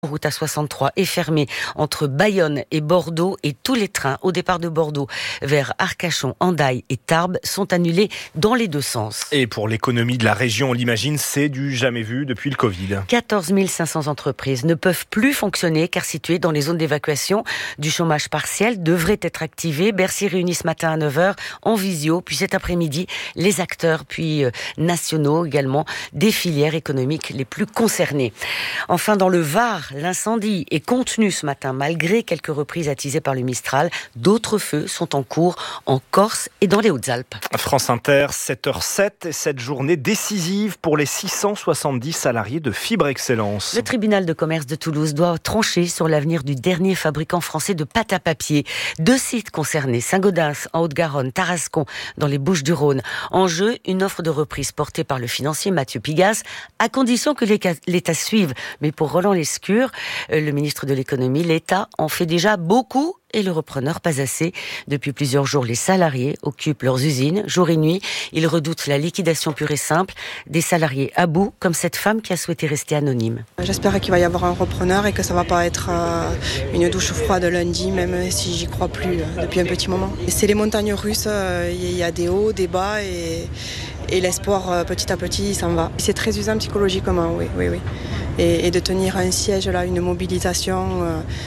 Route A63 est fermée entre Bayonne et Bordeaux et tous les trains au départ de Bordeaux vers Arcachon, Hendaye et Tarbes sont annulés dans les deux sens. Et pour l'économie de la région, on l'imagine, c'est du jamais vu depuis le Covid. 14 500 entreprises ne peuvent plus fonctionner car situées dans les zones d'évacuation. Du chômage partiel devrait être activé. Bercy réunit ce matin à 9h en visio, puis cet après-midi, les acteurs puis nationaux également des filières économiques les plus concernées. Enfin, dans le Var, l'incendie est contenu ce matin malgré quelques reprises attisées par le Mistral. D'autres feux sont en cours en Corse et dans les Hautes-Alpes. France Inter, 7h07 et cette journée décisive pour les 670 salariés de Fibre Excellence. Le tribunal de commerce de Toulouse doit trancher sur l'avenir du dernier fabricant français de pâte à papier. 2 sites concernés, Saint-Gaudens en Haute-Garonne, Tarascon dans les Bouches-du-Rhône. En jeu, une offre de reprise portée par le financier Mathieu Pigasse, à condition que l'État suive. Mais pour Roland Lescure, le ministre de l'économie, l'État en fait déjà beaucoup et le repreneur pas assez. Depuis plusieurs jours, les salariés occupent leurs usines jour et nuit. Ils redoutent la liquidation pure et simple. Des salariés à bout, comme cette femme qui a souhaité rester anonyme. J'espère qu'il va y avoir un repreneur et que ça va pas être une douche froide lundi, même si j'y crois plus depuis un petit moment. Et c'est les montagnes russes, il y a des hauts, des bas et l'espoir petit à petit s'en va. C'est très usant psychologiquement, oui. Et de tenir un siège là, une mobilisation,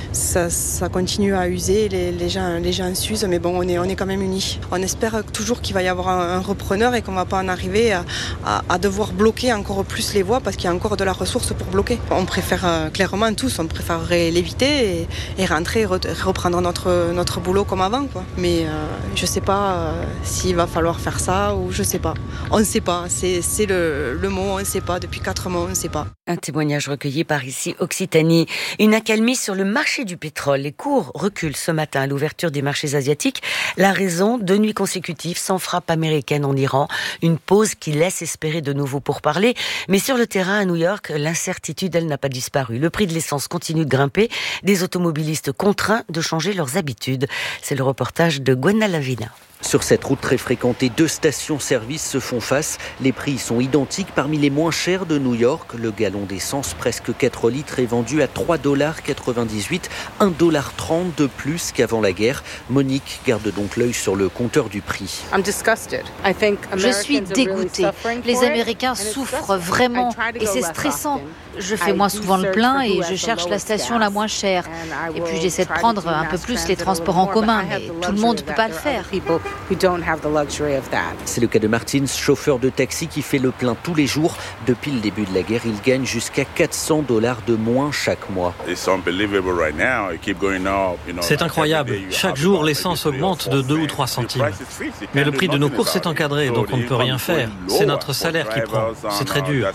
ça continue à user, les gens s'usent, mais bon, on est quand même unis. On espère toujours qu'il va y avoir un repreneur et qu'on ne va pas en arriver à devoir bloquer encore plus les voies parce qu'il y a encore de la ressource pour bloquer. On préfère clairement tous, on préférerait l'éviter et rentrer, reprendre notre boulot comme avant, quoi. Mais je ne sais pas s'il va falloir faire ça ou je ne sais pas. On ne sait pas, c'est le mot, on ne sait pas, depuis 4 mois on ne sait pas. Un témoignage recueilli par ici Occitanie. Une accalmie sur le marché du pétrole. Les cours reculent ce matin à l'ouverture des marchés asiatiques. La raison, 2 nuits consécutives sans frappe américaine en Iran. Une pause qui laisse espérer de nouveaux pourparlers. Mais sur le terrain à New York, l'incertitude, elle n'a pas disparu. Le prix de l'essence continue de grimper. Des automobilistes contraints de changer leurs habitudes. C'est le reportage de Gwenna Lavina. Sur cette route très fréquentée, 2 stations-service se font face. Les prix sont identiques. Parmi les moins chers de New York, le gallon d'essence, presque 4 litres, est vendu à $3,98, $1,30 de plus qu'avant la guerre. Monique garde donc l'œil sur le compteur du prix. Je suis dégoûtée. Les Américains souffrent vraiment et c'est stressant. Je fais moins souvent le plein et je cherche la station la moins chère. Et puis j'essaie de prendre un peu plus les transports en commun, mais tout le monde ne peut pas le faire. C'est le cas de Martins, chauffeur de taxi qui fait le plein tous les jours. Depuis le début de la guerre, il gagne jusqu'à $400 de moins chaque mois. C'est incroyable. Chaque jour, l'essence augmente de 2 ou 3 centimes. Mais le prix de nos courses est encadré, donc on ne peut rien faire. C'est notre salaire qui prend. C'est très dur.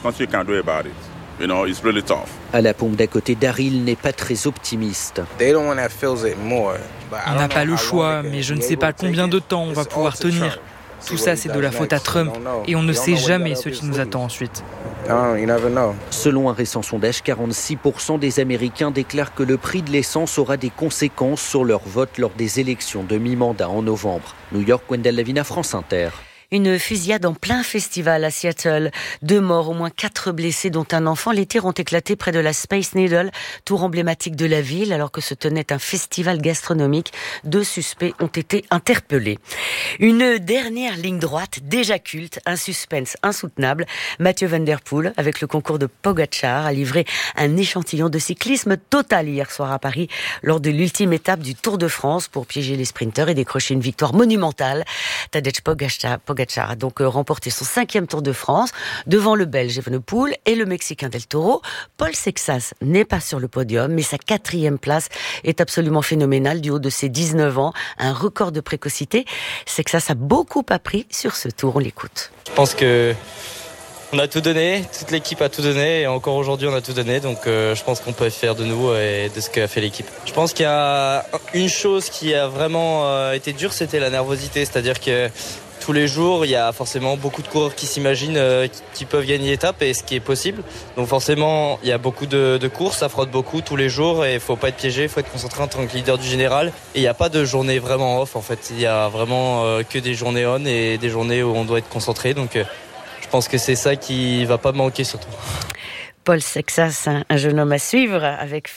À la pompe d'à côté, Daryl n'est pas très optimiste. On n'a pas le choix, mais je ne sais pas combien de temps on va pouvoir tenir. Tout ça, c'est de la faute à Trump et on ne sait jamais ce qui nous attend ensuite. Selon un récent sondage, 46% des Américains déclarent que le prix de l'essence aura des conséquences sur leur vote lors des élections de mi-mandat en novembre. New York, Gwendal Lavina, France Inter. Une fusillade en plein festival à Seattle. 2 morts, au moins 4 blessés, dont un enfant. Les tirs ont éclaté près de la Space Needle, tour emblématique de la ville, alors que se tenait un festival gastronomique. 2 suspects ont été interpellés. Une dernière ligne droite, déjà culte, un suspense insoutenable. Mathieu Van Der Poel, avec le concours de Pogačar, a livré un échantillon de cyclisme total hier soir à Paris, lors de l'ultime étape du Tour de France, pour piéger les sprinteurs et décrocher une victoire monumentale. Tadej Pogačar a donc remporté son 5e Tour de France devant le Belge Evenepoel et le Mexicain Del Toro. Paul Sexas n'est pas sur le podium, mais sa 4e place est absolument phénoménale du haut de ses 19 ans. Un record de précocité. Sexas a beaucoup appris sur ce tour. On l'écoute. Je pense que on a tout donné, toute l'équipe a tout donné et encore aujourd'hui on a tout donné, donc je pense qu'on peut être fier de nous et de ce qu'a fait l'équipe. Je pense qu'il y a une chose qui a vraiment été dure, c'était la nervosité, c'est-à-dire que tous les jours, il y a forcément beaucoup de coureurs qui s'imaginent qu'ils peuvent gagner l'étape et ce qui est possible. Donc forcément, il y a beaucoup de courses, ça frotte beaucoup tous les jours et il ne faut pas être piégé, il faut être concentré en tant que leader du général. Et il n'y a pas de journée vraiment off en fait, il y a vraiment que des journées on et des journées où on doit être concentré. Donc je pense que c'est ça qui ne va pas manquer surtout. Paul Sexas, un jeune homme à suivre avec